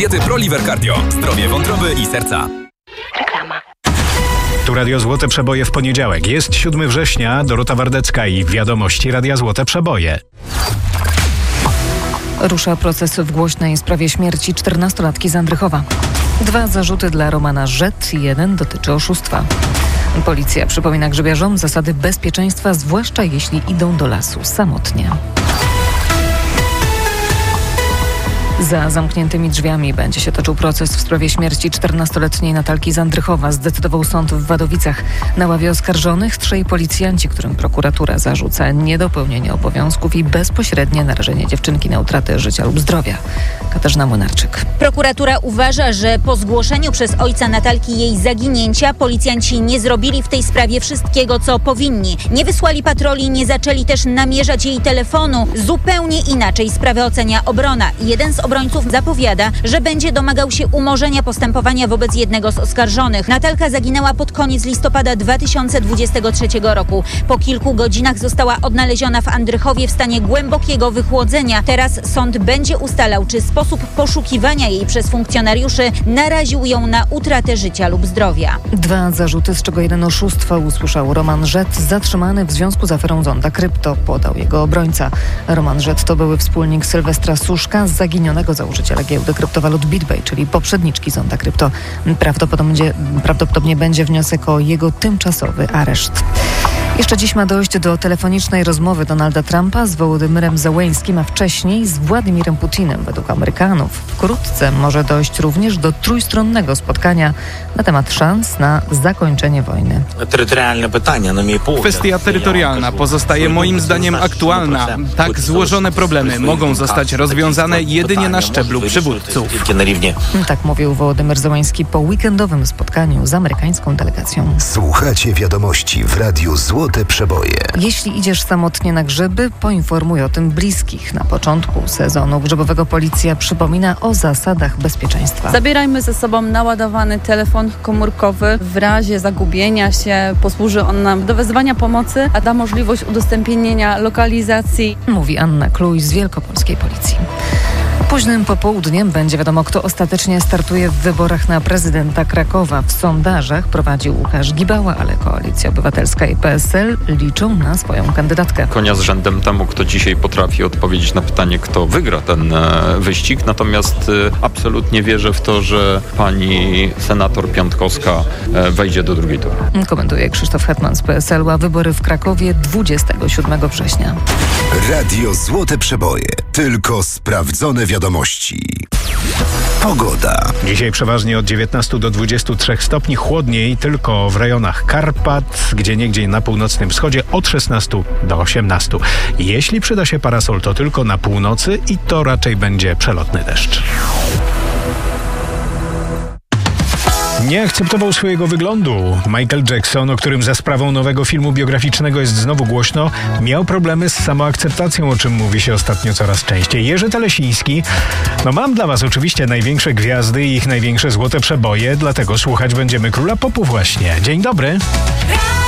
Diety ProLiver Cardio. Zdrowie wątroby i serca. Reklama. Tu Radio Złote Przeboje w poniedziałek. Jest 7 września, Dorota Wardecka i wiadomości Radia Złote Przeboje. Rusza proces w głośnej sprawie śmierci 14-latki z Andrychowa. 2 zarzuty dla Romana Rzet, 1 dotyczy oszustwa. Policja przypomina grzebiarzom zasady bezpieczeństwa, zwłaszcza jeśli idą do lasu samotnie. Za zamkniętymi drzwiami będzie się toczył proces w sprawie śmierci 14-letniej Natalki z Andrychowa, zdecydował sąd w Wadowicach. Na ławie oskarżonych 3 policjanci, którym prokuratura zarzuca niedopełnienie obowiązków i bezpośrednie narażenie dziewczynki na utratę życia lub zdrowia. Katarzyna Młynarczyk. Prokuratura uważa, że po zgłoszeniu przez ojca Natalki jej zaginięcia policjanci nie zrobili w tej sprawie wszystkiego, co powinni. Nie wysłali patroli, nie zaczęli też namierzać jej telefonu. Zupełnie inaczej sprawę ocenia obrona. Jeden z obrońców zapowiada, że będzie domagał się umorzenia postępowania wobec jednego z oskarżonych. Natalka zaginęła pod koniec listopada 2023 roku. Po kilku godzinach została odnaleziona w Andrychowie w stanie głębokiego wychłodzenia. Teraz sąd będzie ustalał, czy sposób poszukiwania jej przez funkcjonariuszy naraził ją na utratę życia lub zdrowia. 2 zarzuty, z czego 1 oszustwa, usłyszał Roman Rzet, zatrzymany w związku z aferą Zonda Krypto, podał jego obrońca. Roman Rzet to były wspólnik Sylwestra Suszka, zaginionego założyciela giełdy kryptowalut BitBay, czyli poprzedniczki Zonda Krypto. Prawdopodobnie będzie wniosek o jego tymczasowy areszt. Jeszcze dziś ma dojść do telefonicznej rozmowy Donalda Trumpa z Wołodymyrem Zełeńskim, a wcześniej z Władimirem Putinem, według Amerykanów. Wkrótce może dojść również do trójstronnego spotkania na temat szans na zakończenie wojny. Kwestia terytorialna pozostaje moim zdaniem aktualna. Tak złożone problemy mogą zostać rozwiązane jedynie na szczeblu przywódców. Tak mówił Wołodymyr Zełeński po weekendowym spotkaniu z amerykańską delegacją. Słuchacie wiadomości w Radiu Złote Przeboje. Jeśli idziesz samotnie na grzyby, poinformuj o tym bliskich. Na początku sezonu grzybowego policja przypomina o zasadach bezpieczeństwa. Zabierajmy ze sobą naładowany telefon komórkowy. W razie zagubienia się posłuży on nam do wezwania pomocy, a da możliwość udostępnienia lokalizacji. Mówi Anna Kluj z Wielkopolskiej Policji. Późnym popołudniem będzie wiadomo, kto ostatecznie startuje w wyborach na prezydenta Krakowa. W sondażach prowadzi Łukasz Gibała, ale Koalicja Obywatelska i PSL liczą na swoją kandydatkę. Konia z rzędem temu, kto dzisiaj potrafi odpowiedzieć na pytanie, kto wygra ten wyścig. Natomiast absolutnie wierzę w to, że pani senator Piątkowska wejdzie do drugiej tury. Komentuje Krzysztof Hetman z PSL-u, a wybory w Krakowie 27 września. Radio Złote Przeboje. Tylko sprawdzone wiadomości. Pogoda. Dzisiaj przeważnie od 19 do 23 stopni, chłodniej tylko w rejonach Karpat, gdzieniegdzie na północnym wschodzie od 16 do 18. Jeśli przyda się parasol, to tylko na północy i to raczej będzie przelotny deszcz. Nie akceptował swojego wyglądu. Michael Jackson, o którym za sprawą nowego filmu biograficznego jest znowu głośno, miał problemy z samoakceptacją, o czym mówi się ostatnio coraz częściej. Jerzy Telesiński. Mam dla was oczywiście największe gwiazdy i ich największe złote przeboje, dlatego słuchać będziemy Króla Popu właśnie. Dzień dobry.